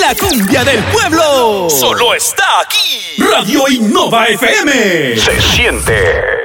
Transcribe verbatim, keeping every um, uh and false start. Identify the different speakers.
Speaker 1: la cumbia del pueblo. Solo está aquí. Radio Innova F M.
Speaker 2: Se siente.